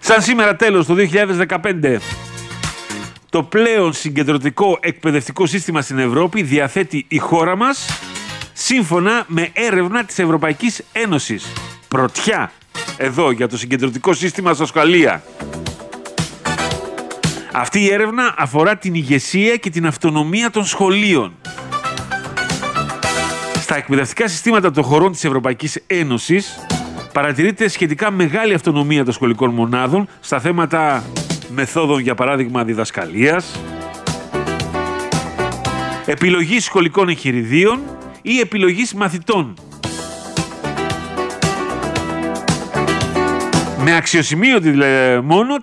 Σαν σήμερα τέλος, το 2015, το πλέον συγκεντρωτικό εκπαιδευτικό σύστημα στην Ευρώπη διαθέτει η χώρα μας σύμφωνα με έρευνα της Ευρωπαϊκής Ένωσης. Πρωτιά εδώ για το συγκεντρωτικό σύστημα στα σχολεία. Αυτή η έρευνα αφορά την ηγεσία και την αυτονομία των σχολείων. Στα εκπαιδευτικά συστήματα των χωρών της Ευρωπαϊκής Ένωσης παρατηρείται σχετικά μεγάλη αυτονομία των σχολικών μονάδων στα θέματα μεθόδων, για παράδειγμα, διδασκαλίας, επιλογής σχολικών εγχειριδίων ή επιλογής μαθητών. Με αξιοσημείωτη μόνο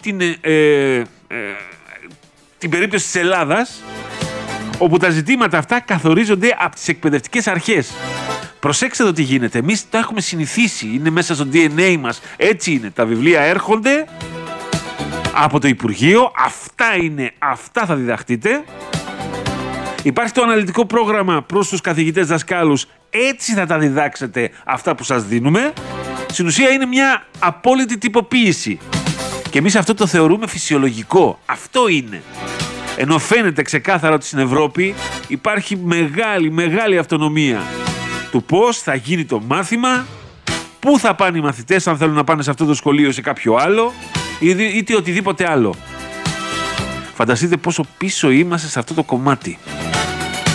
την περίπτωση της Ελλάδας, όπου τα ζητήματα αυτά καθορίζονται από τις εκπαιδευτικές αρχές. Προσέξτε εδώ τι γίνεται. Εμείς το έχουμε συνηθίσει. Είναι μέσα στο DNA μας. Έτσι είναι. Τα βιβλία έρχονται από το Υπουργείο. Αυτά είναι. Αυτά θα διδαχτείτε. Υπάρχει το αναλυτικό πρόγραμμα προς τους καθηγητές δασκάλους. Έτσι θα τα διδάξετε αυτά που σας δίνουμε. Στην ουσία είναι μια απόλυτη τυποποίηση. Και εμείς αυτό το θεωρούμε φυσιολογικό. Αυτό είναι. Ενώ φαίνεται ξεκάθαρα ότι στην Ευρώπη υπάρχει μεγάλη αυτονομία του πώς θα γίνει το μάθημα, πού θα πάνε οι μαθητές αν θέλουν να πάνε σε αυτό το σχολείο ή σε κάποιο άλλο ή οτιδήποτε άλλο. Φανταστείτε πόσο πίσω είμαστε σε αυτό το κομμάτι.